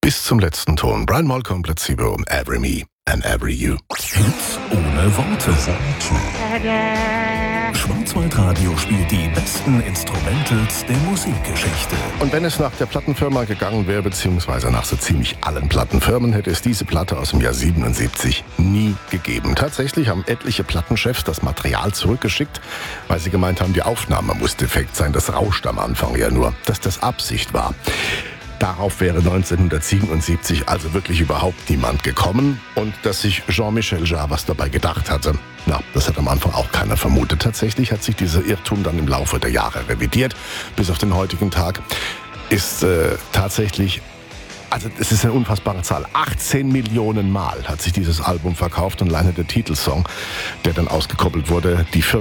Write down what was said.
bis zum letzten Ton. Brian Molko, Placebo, Every Me and Every You. Hits ohne Worte. Schwarzwaldradio spielt die besten Instrumentals der Musikgeschichte. Und wenn es nach der Plattenfirma gegangen wäre, beziehungsweise nach so ziemlich allen Plattenfirmen, hätte es diese Platte aus dem Jahr 77 nie gegeben. Tatsächlich haben etliche Plattenchefs das Material zurückgeschickt, weil sie gemeint haben, die Aufnahme muss defekt sein. Das rauscht am Anfang ja nur, dass das Absicht war. Darauf wäre 1977 also wirklich überhaupt niemand gekommen. Und dass sich Jean-Michel Jarre was dabei gedacht hatte, na, das hat am Anfang auch keiner vermutet. Tatsächlich hat sich dieser Irrtum dann im Laufe der Jahre revidiert. Bis auf den heutigen Tag ist tatsächlich, also es ist eine unfassbare Zahl, 18 Millionen Mal hat sich dieses Album verkauft und alleine der Titelsong, der dann ausgekoppelt wurde, die